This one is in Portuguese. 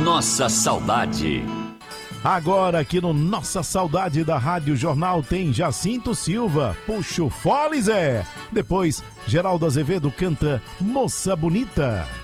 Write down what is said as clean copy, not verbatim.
Nossa Saudade. Agora aqui no Nossa Saudade da Rádio Jornal tem Jacinto Silva, Puxa o Fole Zé. Depois, Geraldo Azevedo canta Moça Bonita.